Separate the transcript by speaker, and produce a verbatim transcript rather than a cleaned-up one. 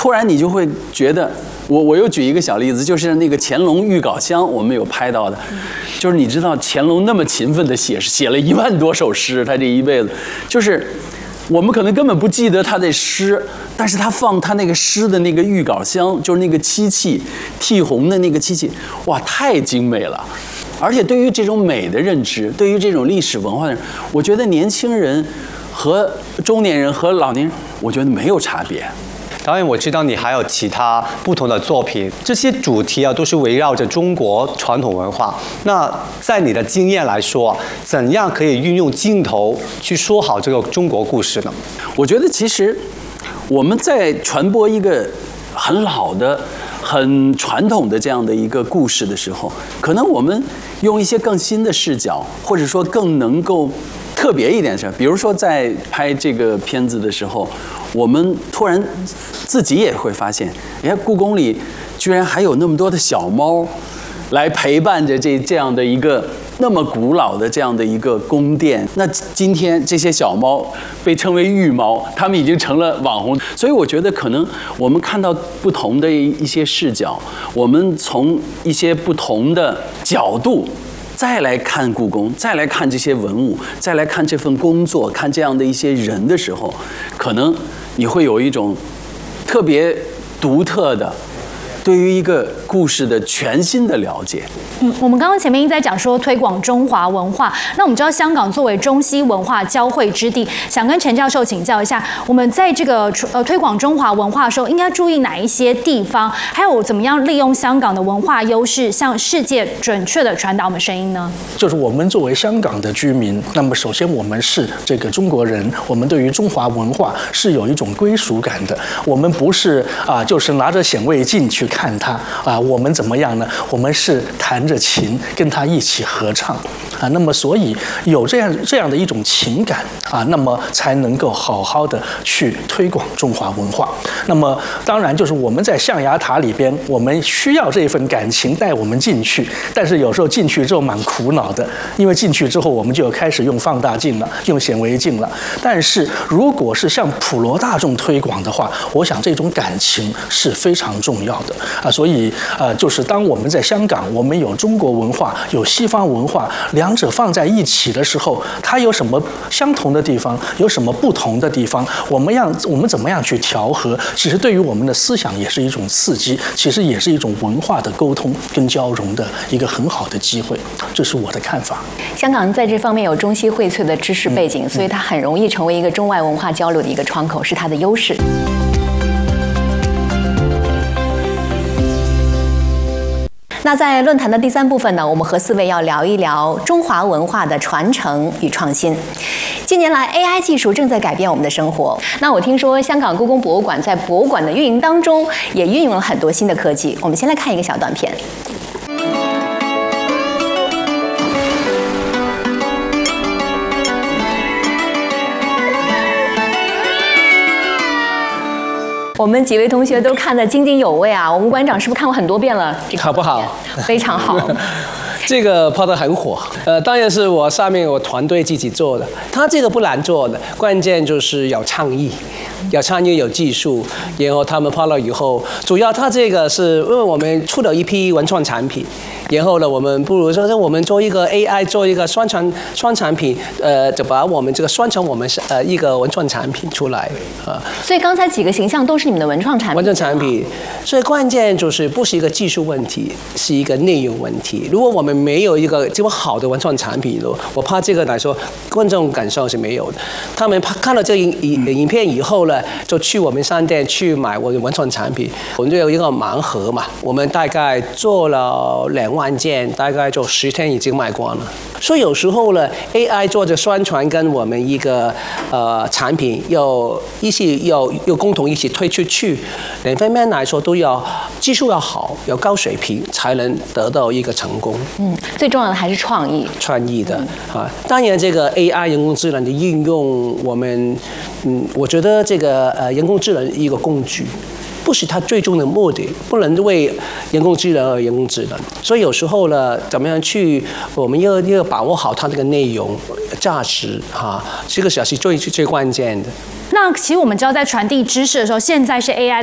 Speaker 1: 突然你就会觉得，我我又举一个小例子，就是那个乾隆御稿箱，我们有拍到的，就是你知道乾隆那么勤奋的写，写了一万多首诗，他这一辈子，就是我们可能根本不记得他的诗，但是他放他那个诗的那个御稿箱，就是那个漆器，剔红的那个漆器，哇，太精美了。而且对于这种美的认知，对于这种历史文化的人，我觉得年轻人和中年人和老年人，我觉得没有差别。
Speaker 2: 导演，我知道你还有其他不同的作品，这些主题啊都是围绕着中国传统文化。那在你的经验来说，怎样可以运用镜头去说好这个中国故事呢？
Speaker 1: 我觉得其实我们在传播一个很老的、很传统的这样的一个故事的时候，可能我们用一些更新的视角，或者说更能够特别一点的事，比如说在拍这个片子的时候，我们突然自己也会发现，哎，故宫里居然还有那么多的小猫来陪伴着这这样的一个那么古老的这样的一个宫殿。那今天这些小猫被称为御猫，它们已经成了网红。所以我觉得可能我们看到不同的一些视角，我们从一些不同的角度再来看故宫，再来看这些文物，再来看这份工作，看这样的一些人的时候，可能你会有一种特别独特的对于一个故事的全新的了解。
Speaker 3: 嗯，我们刚刚前面一直在讲说推广中华文化，那我们知道香港作为中西文化交汇之地，想跟陈教授请教一下，我们在这个呃推广中华文化的时候，应该注意哪一些地方？还有怎么样利用香港的文化优势，向世界准确的传达我们声音呢？
Speaker 4: 就是我们作为香港的居民，那么首先我们是这个中国人，我们对于中华文化是有一种归属感的。我们不是啊，就是拿着显微镜去看它啊，我们怎么样呢？我们是弹着琴跟他一起合唱啊，那么所以有这样这样的一种情感啊，那么才能够好好的去推广中华文化。那么当然就是我们在象牙塔里边，我们需要这份感情带我们进去，但是有时候进去之后蛮苦恼的，因为进去之后我们就开始用放大镜了，用显微镜了。但是如果是向普罗大众推广的话，我想这种感情是非常重要的啊，所以呃，就是当我们在香港，我们有中国文化，有西方文化，两者放在一起的时候，它有什么相同的地方，有什么不同的地方？我们要我们怎么样去调和？其实对于我们的思想也是一种刺激，其实也是一种文化的沟通跟交融的一个很好的机会，这是我的看法。
Speaker 5: 香港在这方面有中西荟萃的知识背景，
Speaker 4: 嗯、
Speaker 5: 所以它很容易成为一个中外文化交流的一个窗口，是它的优势。那在论坛的第三部分呢，我们和四位要聊一聊中华文化的传承与创新。近年来 A I 技术正在改变我们的生活。那我听说香港故宫博物馆在博物馆的运营当中也运用了很多新的科技。我们先来看一个小短片。我们几位同学都看得津津有味啊！我们馆长是不是看过很多遍了？这个、
Speaker 6: 好不好？
Speaker 5: 非常好。
Speaker 6: 这个拍得很火，呃，当然是我上面我团队自己做的。他这个不难做的，关键就是有创意，有创意有技术，然后他们拍了以后，主要他这个是因为我们出了一批文创产品，然后呢，我们不如说是我们做一个 A I 做一个宣传宣产品，呃，就把我们这个宣传我们是呃一个文创产品出来啊。
Speaker 5: 所以刚才几个形象都是你们的文创产品。
Speaker 6: 文创产品，所以关键就是不是一个技术问题，是一个内容问题。如果我们没有一个这么好的文创产品，我怕这个来说，观众感受是没有的。他们看了这个影影影片以后呢，就去我们商店去买我的文创产品。我们就有一个盲盒嘛，我们大概做了两万件，大概就十天已经卖光了。所以有时候呢 ，A I 做着宣传跟我们一个呃产品要一起要要共同一起推出去，两方面来说都要技术要好，要高水平，才能得到一个成功。
Speaker 5: 嗯，最重要的还是创意。
Speaker 6: 创意的啊，当然这个 A I 人工智能的应用，我们嗯，我觉得这个呃人工智能一个工具。不是它最终的目的，不能为人工智能而人工智能。所以有时候呢，怎么样去，我们要要把握好它这个内容、价值哈，这个是最最关键的。
Speaker 3: 那其实我们知道，在传递知识的时候，现在是 A I